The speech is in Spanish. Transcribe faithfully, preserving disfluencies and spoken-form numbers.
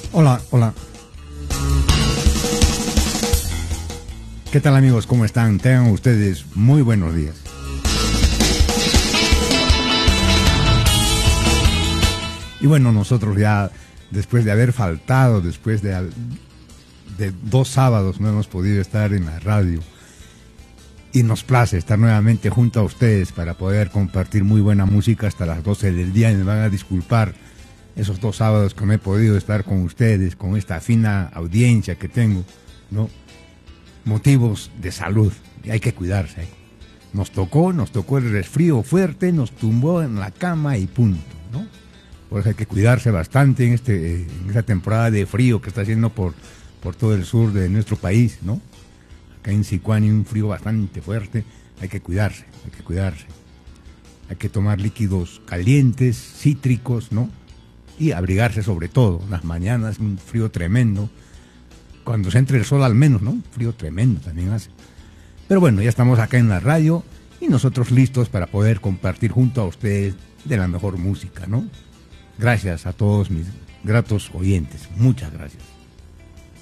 Hola, hola. ¿Qué tal, amigos? ¿Cómo están? Tengan ustedes muy buenos días. Y bueno, nosotros ya, después de haber faltado, después de, de dos sábados no hemos podido estar en la radio. Y nos place estar nuevamente junto a ustedes para poder compartir muy buena música hasta las doce del día. Y me van a disculpar esos dos sábados que no he podido estar con ustedes, con esta fina audiencia que tengo, ¿no? Motivos de salud, y hay que cuidarse. Nos tocó, nos tocó el resfrío fuerte, nos tumbó en la cama y punto, ¿no? Por eso hay que cuidarse bastante en, este, en esta temporada de frío que está haciendo por, por todo el sur de nuestro país, ¿no? Acá en Sicuani un frío bastante fuerte, hay que cuidarse, hay que cuidarse. Hay que tomar líquidos calientes, cítricos, ¿no? Y abrigarse sobre todo. Las mañanas un frío tremendo. Cuando se entre el sol al menos, ¿no? Frío tremendo también hace. Pero bueno, ya estamos acá en la radio y nosotros listos para poder compartir junto a ustedes de la mejor música, ¿no? Gracias a todos mis gratos oyentes. Muchas gracias.